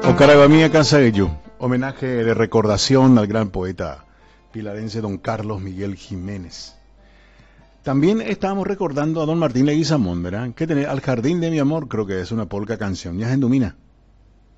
Ocaragua mía, Cansagueyo, homenaje de recordación al gran poeta pilarense don Carlos Miguel Jiménez. También estábamos recordando a don Martín Leguizamón, ¿verdad? Que tiene Al Jardín de mi amor, creo que es una polca canción. Ya es en Dumina.